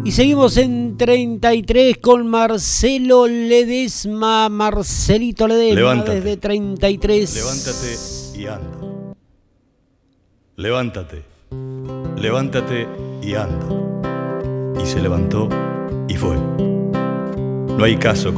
Y seguimos en 33 con Marcelo Ledesma. Marcelito Ledesma. Levántate. Desde 33. Levántate y anda. Levántate. Levántate y anda. Y se levantó y fue. No hay caso